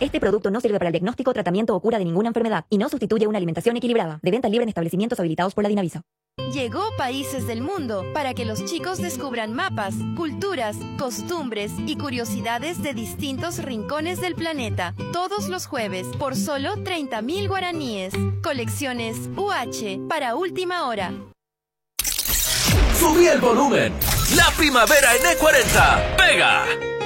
Este producto no sirve para el diagnóstico, tratamiento o cura de ninguna enfermedad y no sustituye una alimentación equilibrada. De venta libre en establecimientos habilitados por la Dinavisa. Llegó Países del Mundo para que los chicos descubran mapas, culturas, costumbres y curiosidades de distintos rincones del planeta. Todos los jueves por solo 30.000 guaraníes. Colecciones UH para última hora. Subí el volumen. La primavera en E40. ¡Pega!